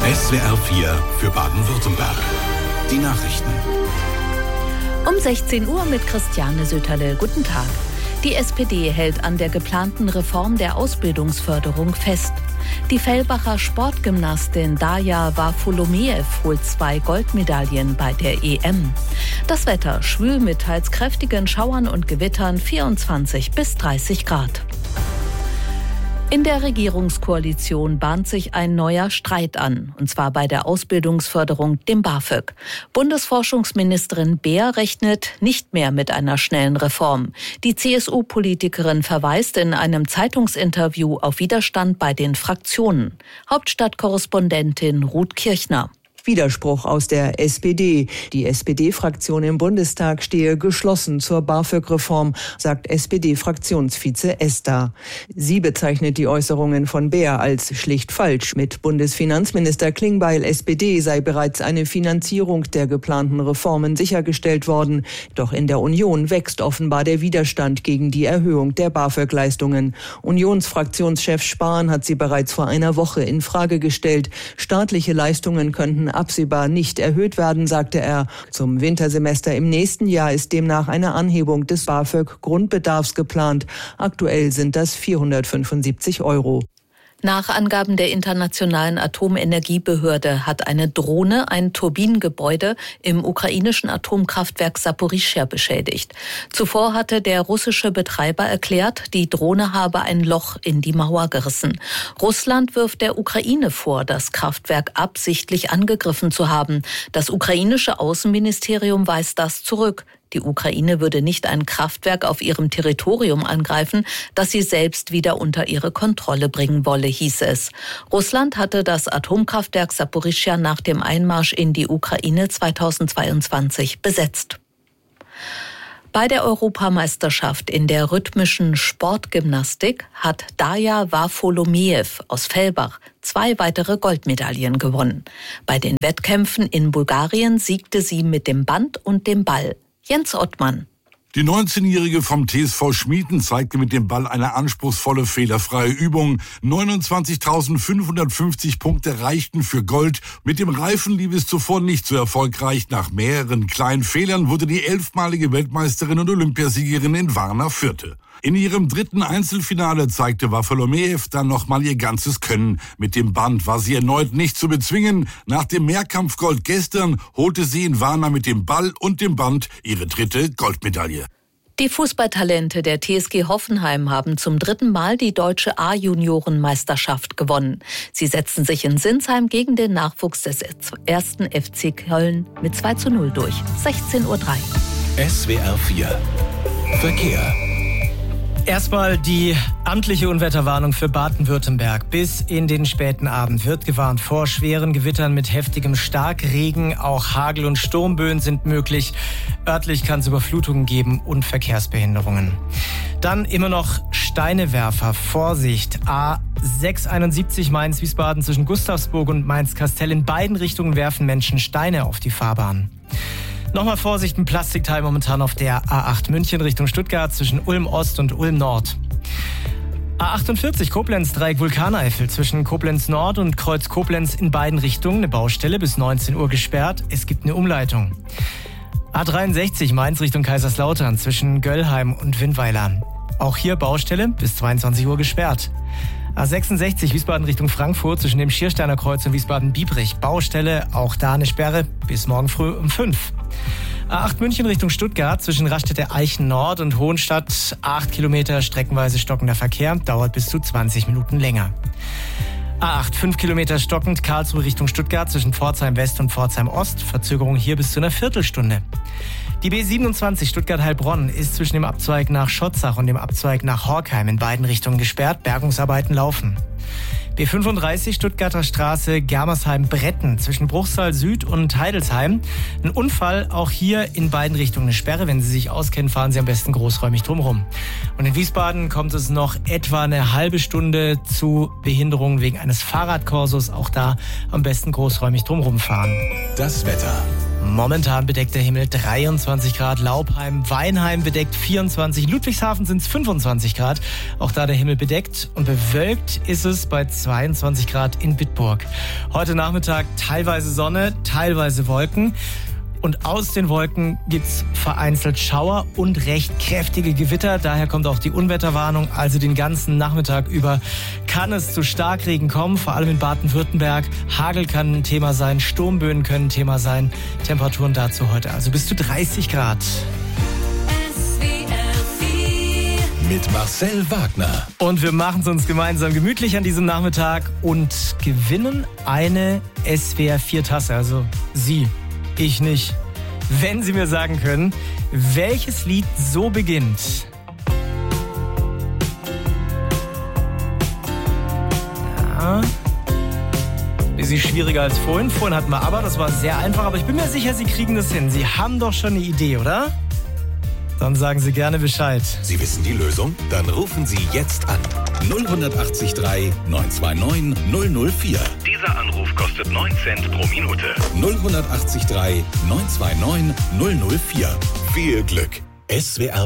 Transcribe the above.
SWR 4 für Baden-Württemberg. Die Nachrichten. Um 16 Uhr mit Christiane Söterle. Guten Tag. Die SPD hält an der geplanten Reform der Ausbildungsförderung fest. Die Fellbacher Sportgymnastin Darja Varfolomeev holt 2 Goldmedaillen bei der EM. Das Wetter schwül mit teils kräftigen Schauern und Gewittern, 24 bis 30 Grad. In der Regierungskoalition bahnt sich ein neuer Streit an, und zwar bei der Ausbildungsförderung, dem BAföG. Bundesforschungsministerin Beer rechnet nicht mehr mit einer schnellen Reform. Die CSU-Politikerin verweist in einem Zeitungsinterview auf Widerstand bei den Fraktionen. Hauptstadtkorrespondentin Ruth Kirchner. Widerspruch aus der SPD. Die SPD-Fraktion im Bundestag stehe geschlossen zur BAföG-Reform, sagt SPD-Fraktionsvize Ester. Sie bezeichnet die Äußerungen von Beer als schlicht falsch. Mit Bundesfinanzminister Klingbeil, SPD, sei bereits eine Finanzierung der geplanten Reformen sichergestellt worden. Doch in der Union wächst offenbar der Widerstand gegen die Erhöhung der BAföG-Leistungen. Unionsfraktionschef Spahn hat sie bereits vor einer Woche in Frage gestellt. Staatliche Leistungen könnten absehbar nicht erhöht werden, sagte er. Zum Wintersemester im nächsten Jahr ist demnach eine Anhebung des BAföG-Grundbedarfs geplant. Aktuell sind das 475 €. Nach Angaben der Internationalen Atomenergiebehörde hat eine Drohne ein Turbinengebäude im ukrainischen Atomkraftwerk Saporischschja beschädigt. Zuvor hatte der russische Betreiber erklärt, die Drohne habe ein Loch in die Mauer gerissen. Russland wirft der Ukraine vor, das Kraftwerk absichtlich angegriffen zu haben. Das ukrainische Außenministerium weist das zurück. Die Ukraine würde nicht ein Kraftwerk auf ihrem Territorium angreifen, das sie selbst wieder unter ihre Kontrolle bringen wolle, hieß es. Russland hatte das Atomkraftwerk Saporischschja nach dem Einmarsch in die Ukraine 2022 besetzt. Bei der Europameisterschaft in der rhythmischen Sportgymnastik hat Darja Varfolomeev aus Fellbach 2 weitere Goldmedaillen gewonnen. Bei den Wettkämpfen in Bulgarien siegte sie mit dem Band und dem Ball. Jens Ottmann. Die 19-Jährige vom TSV Schmieden zeigte mit dem Ball eine anspruchsvolle, fehlerfreie Übung. 29.550 Punkte reichten für Gold. Mit dem Reifen lief es zuvor nicht so erfolgreich. Nach mehreren kleinen Fehlern wurde die 11-malige Weltmeisterin und Olympiasiegerin in Varna Vierte. In ihrem 3. Einzelfinale zeigte Varfolomeev dann nochmal ihr ganzes Können. Mit dem Band war sie erneut nicht zu bezwingen. Nach dem Mehrkampfgold gestern holte sie in Varna mit dem Ball und dem Band ihre 3. Goldmedaille. Die Fußballtalente der TSG Hoffenheim haben zum 3. Mal die deutsche A-Juniorenmeisterschaft gewonnen. Sie setzten sich in Sinsheim gegen den Nachwuchs des 1. FC Köln mit 2:0 durch. 16:03 Uhr. SWR 4 Verkehr. Erstmal die amtliche Unwetterwarnung für Baden-Württemberg. Bis in den späten Abend wird gewarnt vor schweren Gewittern mit heftigem Starkregen. Auch Hagel- und Sturmböen sind möglich. Örtlich kann es Überflutungen geben und Verkehrsbehinderungen. Dann immer noch Steinewerfer. Vorsicht. A671 Mainz-Wiesbaden zwischen Gustavsburg und Mainz-Kastell. In beiden Richtungen werfen Menschen Steine auf die Fahrbahn. Nochmal Vorsicht, ein Plastikteil momentan auf der A8 München Richtung Stuttgart zwischen Ulm Ost und Ulm Nord. A48 Koblenz-Dreieck Vulkaneifel zwischen Koblenz Nord und Kreuz Koblenz in beiden Richtungen. Eine Baustelle bis 19 Uhr gesperrt. Es gibt eine Umleitung. A63 Mainz Richtung Kaiserslautern zwischen Göllheim und Winnweiler. Auch hier Baustelle bis 22 Uhr gesperrt. A66 Wiesbaden Richtung Frankfurt zwischen dem Schiersteiner Kreuz und Wiesbaden-Biebrich. Baustelle, auch da eine Sperre bis morgen früh um 5. A8 München Richtung Stuttgart zwischen Raststätte-Eichen Nord und Hohenstadt. 8 Kilometer streckenweise stockender Verkehr, dauert bis zu 20 Minuten länger. A8 5 Kilometer stockend Karlsruhe Richtung Stuttgart zwischen Pforzheim West und Pforzheim Ost. Verzögerung hier bis zu einer Viertelstunde. Die B27 Stuttgart-Heilbronn ist zwischen dem Abzweig nach Schotzach und dem Abzweig nach Horkheim in beiden Richtungen gesperrt. Bergungsarbeiten laufen. B35 Stuttgarter Straße Germersheim-Bretten zwischen Bruchsal Süd und Heidelsheim. Ein Unfall, auch hier in beiden Richtungen eine Sperre. Wenn Sie sich auskennen, fahren Sie am besten großräumig drumherum. Und in Wiesbaden kommt es noch etwa eine halbe Stunde zu Behinderungen wegen eines Fahrradkorsos. Auch da am besten großräumig drumherum fahren. Das Wetter. Momentan bedeckt der Himmel 23 Grad, Laubheim, Weinheim bedeckt 24, Ludwigshafen sind es 25 Grad. Auch da der Himmel bedeckt und bewölkt ist es bei 22 Grad in Bitburg. Heute Nachmittag teilweise Sonne, teilweise Wolken. Und aus den Wolken gibt's vereinzelt Schauer und recht kräftige Gewitter. Daher kommt auch die Unwetterwarnung. Also den ganzen Nachmittag über kann es zu Starkregen kommen, vor allem in Baden-Württemberg. Hagel kann ein Thema sein, Sturmböen können ein Thema sein. Temperaturen dazu heute also bis zu 30 Grad. Mit Marcel Wagner. Und wir machen es uns gemeinsam gemütlich an diesem Nachmittag und gewinnen eine SWR 4 Tasse. Also Sie. Ich nicht. Wenn Sie mir sagen können, welches Lied so beginnt. Ja. Bisschen schwieriger als vorhin. Vorhin hatten wir aber, das war sehr einfach. Aber ich bin mir sicher, Sie kriegen das hin. Sie haben doch schon eine Idee, oder? Dann sagen Sie gerne Bescheid. Sie wissen die Lösung? Dann rufen Sie jetzt an. 0183 929 004. Dieser Anruf kostet 9 Cent pro Minute. 0183 929 004. Viel Glück. SWR